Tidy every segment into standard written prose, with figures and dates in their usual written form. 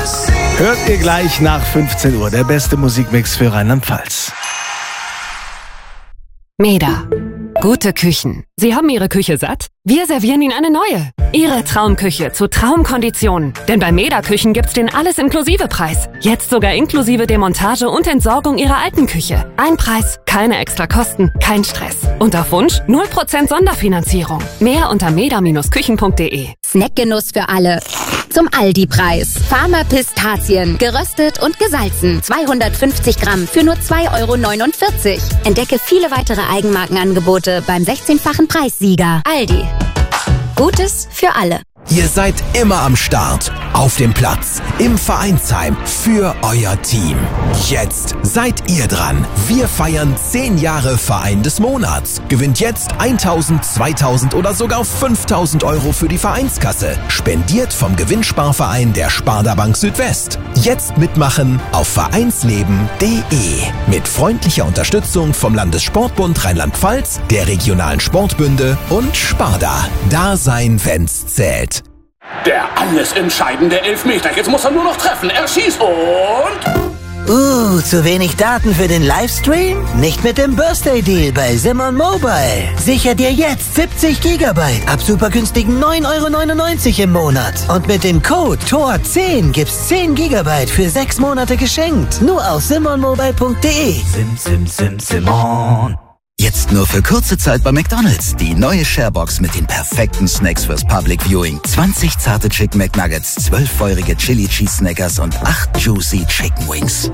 Hört ihr gleich nach 15 Uhr, der beste Musikmix für Rheinland-Pfalz. Meda. Gute Küchen. Sie haben Ihre Küche satt? Wir servieren Ihnen eine neue. Ihre Traumküche zu Traumkonditionen. Denn bei Meda Küchen gibt's den Alles-Inklusive-Preis. Jetzt sogar inklusive Demontage und Entsorgung Ihrer alten Küche. Ein Preis, keine extra Kosten, kein Stress. Und auf Wunsch 0% Sonderfinanzierung. Mehr unter meda-küchen.de. Snackgenuss für alle. Zum Aldi-Preis. Farmer Pistazien, geröstet und gesalzen. 250 Gramm für nur 2,49 €. Entdecke viele weitere Eigenmarkenangebote beim 16-fachen Preissieger. Aldi. Gutes für alle. Ihr seid immer am Start, auf dem Platz, im Vereinsheim, für euer Team. Jetzt seid ihr dran. Wir feiern 10 Jahre Verein des Monats. Gewinnt jetzt 1.000, 2.000 oder sogar 5.000 € für die Vereinskasse. Spendiert vom Gewinnsparverein der Sparda Bank Südwest. Jetzt mitmachen auf vereinsleben.de. Mit freundlicher Unterstützung vom Landessportbund Rheinland-Pfalz, der regionalen Sportbünde und Sparda. Da sein, wenn's zählt. Der alles entscheidende Elfmeter. Jetzt muss er nur noch treffen. Er schießt und... zu wenig Daten für den Livestream? Nicht mit dem Birthday Deal bei Simon Mobile. Sicher dir jetzt 70 GB ab super günstigen 9,99 € im Monat. Und mit dem Code TOR10 gibt's 10 GB für 6 Monate geschenkt. Nur auf simonmobile.de. Simon. Jetzt nur für kurze Zeit bei McDonald's. Die neue Sharebox mit den perfekten Snacks fürs Public Viewing. 20 zarte Chicken McNuggets, 12 feurige Chili Cheese Snackers und 8 juicy Chicken Wings.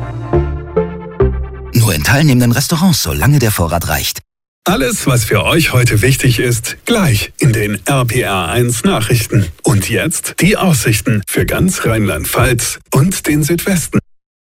Nur in teilnehmenden Restaurants, solange der Vorrat reicht. Alles, was für euch heute wichtig ist, gleich in den RPR1 Nachrichten. Und jetzt die Aussichten für ganz Rheinland-Pfalz und den Südwesten.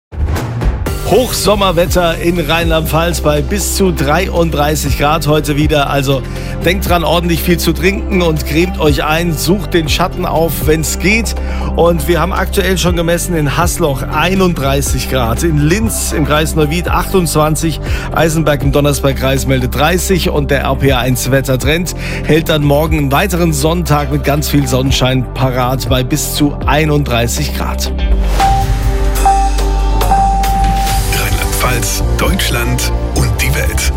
Hochsommerwetter in Rheinland-Pfalz bei bis zu 33 Grad heute wieder. Also denkt dran, ordentlich viel zu trinken und cremt euch ein. Sucht den Schatten auf, wenn es geht. Und wir haben aktuell schon gemessen in Haßloch 31 Grad. In Linz im Kreis Neuwied 28. Eisenberg im Donnersbergkreis meldet 30. Und der RPR1 Wettertrend hält dann morgen einen weiteren Sonntag mit ganz viel Sonnenschein parat bei bis zu 31 Grad. Deutschland und die Welt.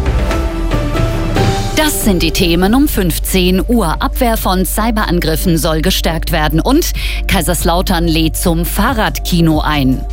Das sind die Themen um 15 Uhr. Abwehr von Cyberangriffen soll gestärkt werden und Kaiserslautern lädt zum Fahrradkino ein.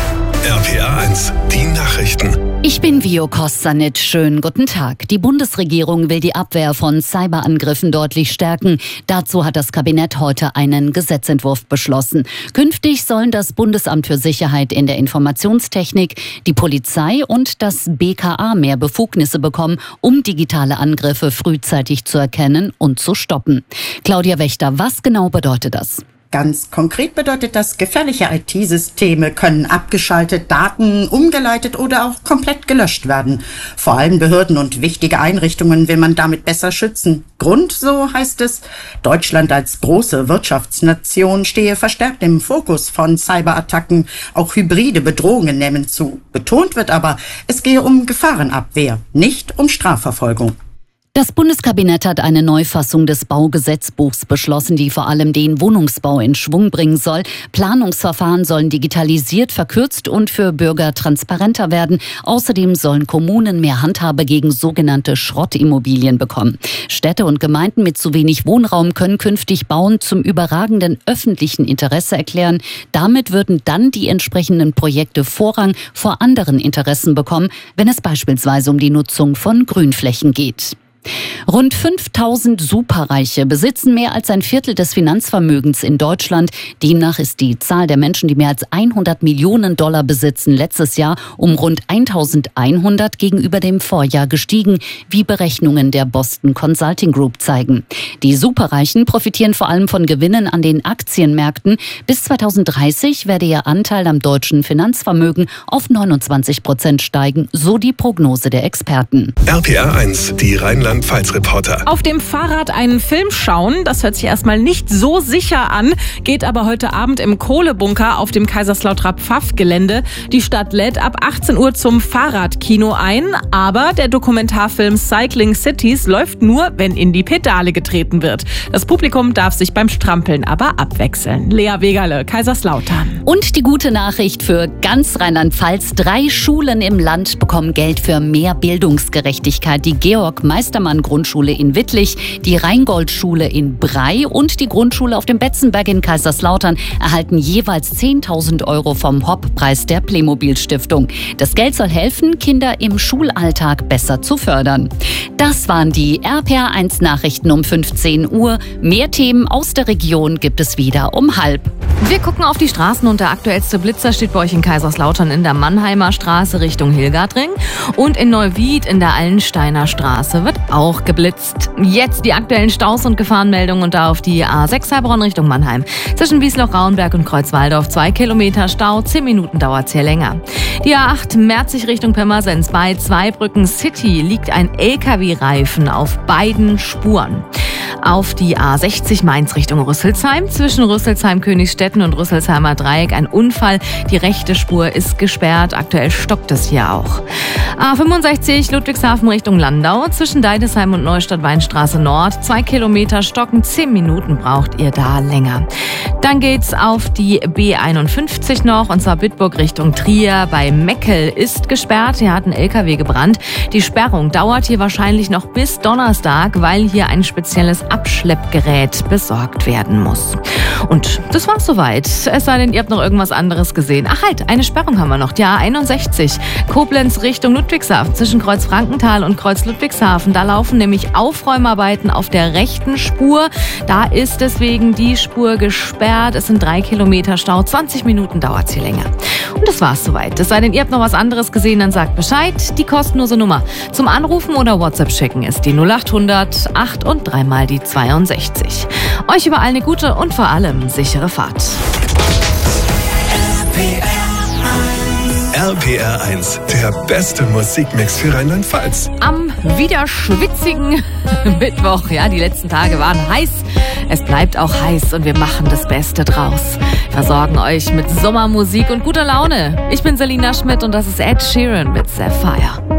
RPR1, die Nachrichten. Ich bin Vio Kostanit. Schönen guten Tag. Die Bundesregierung will die Abwehr von Cyberangriffen deutlich stärken. Dazu hat das Kabinett heute einen Gesetzentwurf beschlossen. Künftig sollen das Bundesamt für Sicherheit in der Informationstechnik, die Polizei und das BKA mehr Befugnisse bekommen, um digitale Angriffe frühzeitig zu erkennen und zu stoppen. Claudia Wächter, was genau bedeutet das? Ganz konkret bedeutet das, gefährliche IT-Systeme können abgeschaltet, Daten umgeleitet oder auch komplett gelöscht werden. Vor allem Behörden und wichtige Einrichtungen will man damit besser schützen. Grund, so heißt es, Deutschland als große Wirtschaftsnation stehe verstärkt im Fokus von Cyberattacken. Auch hybride Bedrohungen nehmen zu. Betont wird aber, es gehe um Gefahrenabwehr, nicht um Strafverfolgung. Das Bundeskabinett hat eine Neufassung des Baugesetzbuchs beschlossen, die vor allem den Wohnungsbau in Schwung bringen soll. Planungsverfahren sollen digitalisiert, verkürzt und für Bürger transparenter werden. Außerdem sollen Kommunen mehr Handhabe gegen sogenannte Schrottimmobilien bekommen. Städte und Gemeinden mit zu wenig Wohnraum können künftig Bauen zum überragenden öffentlichen Interesse erklären. Damit würden dann die entsprechenden Projekte Vorrang vor anderen Interessen bekommen, wenn es beispielsweise um die Nutzung von Grünflächen geht. Rund 5.000 Superreiche besitzen mehr als ein Viertel des Finanzvermögens in Deutschland. Demnach ist die Zahl der Menschen, die mehr als 100 Millionen Dollar besitzen, letztes Jahr um rund 1.100 gegenüber dem Vorjahr gestiegen, wie Berechnungen der Boston Consulting Group zeigen. Die Superreichen profitieren vor allem von Gewinnen an den Aktienmärkten. Bis 2030 werde ihr Anteil am deutschen Finanzvermögen auf 29% steigen, so die Prognose der Experten. RPR1, die Rheinland Rheinland-Pfalz-Reporter. Auf dem Fahrrad einen Film schauen, das hört sich erstmal nicht so sicher an, geht aber heute Abend im Kohlebunker auf dem Kaiserslauterer Pfaff-Gelände. Die Stadt lädt ab 18 Uhr zum Fahrradkino ein, aber der Dokumentarfilm Cycling Cities läuft nur, wenn in die Pedale getreten wird. Das Publikum darf sich beim Strampeln aber abwechseln. Lea Wegerle, Kaiserslautern. Und die gute Nachricht für ganz Rheinland-Pfalz: 3 Schulen im Land bekommen Geld für mehr Bildungsgerechtigkeit. Die Georg-Meistermann-Grundschule in Wittlich, die Rheingold-Schule in Brey und die Grundschule auf dem Betzenberg in Kaiserslautern erhalten jeweils 10.000 € vom Hopp-Preis der Playmobil-Stiftung. Das Geld soll helfen, Kinder im Schulalltag besser zu fördern. Das waren die RPR1-Nachrichten um 15 Uhr. Mehr Themen aus der Region gibt es wieder um 12:30. Wir gucken auf die Straßen und der aktuellste Blitzer steht bei euch in Kaiserslautern in der Mannheimer Straße Richtung Hilgardring und in Neuwied in der Allensteiner Straße wird auch geblitzt. Jetzt die aktuellen Staus und Gefahrenmeldungen und da auf die A6 Heilbronn Richtung Mannheim. Zwischen Wiesloch-Rauenberg und Kreuzwaldorf 2 Kilometer Stau, 10 Minuten dauert's hier länger. Die A8 Merzig Richtung Pirmasens bei Zweibrücken City liegt ein LKW-Reifen auf beiden Spuren. Auf die A60 Mainz Richtung Rüsselsheim. Zwischen Rüsselsheim-Königsstetten und Rüsselsheimer Dreieck ein Unfall. Die rechte Spur ist gesperrt. Aktuell stockt es hier auch. A65 Ludwigshafen Richtung Landau. Zwischen Deidesheim und Neustadt-Weinstraße Nord. 2 Kilometer stocken. 10 Minuten braucht ihr da länger. Dann geht's auf die B51 noch. Und zwar Bitburg Richtung Trier. Bei Meckel ist gesperrt. Hier hat ein LKW gebrannt. Die Sperrung dauert hier wahrscheinlich noch bis Donnerstag, weil hier ein spezielles Abschleppgerät besorgt werden muss. Und das war's soweit. Es sei denn, ihr habt noch irgendwas anderes gesehen. Ach halt, eine Sperrung haben wir noch. Die A61. Koblenz Richtung Ludwigshafen zwischen Kreuz Frankenthal und Kreuz Ludwigshafen. Da laufen nämlich Aufräumarbeiten auf der rechten Spur. Da ist deswegen die Spur gesperrt. Es sind 3 Kilometer Stau. 20 Minuten dauert's hier länger. Und das war's soweit. Es sei denn, ihr habt noch was anderes gesehen, dann sagt Bescheid. Die kostenlose Nummer zum Anrufen oder WhatsApp schicken ist die 0800 8 und 3 mal die 62. Euch überall eine gute und vor allem sichere Fahrt. RPR1, der beste Musikmix für Rheinland-Pfalz. Am wieder schwitzigen Mittwoch, ja, die letzten Tage waren heiß. Es bleibt auch heiß und wir machen das Beste draus. Versorgen euch mit Sommermusik und guter Laune. Ich bin Selina Schmidt und das ist Ed Sheeran mit Sapphire.